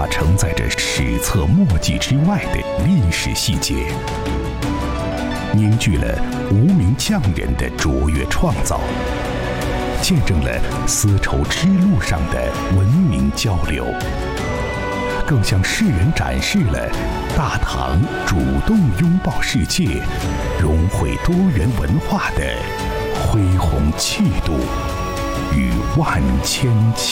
它承载着史册墨迹之外的历史细节，凝聚了无名匠人的卓越创造，见证了丝绸之路上的文明交流，更向世人展示了大唐主动拥抱世界、融汇多元文化的恢宏气度与万千情。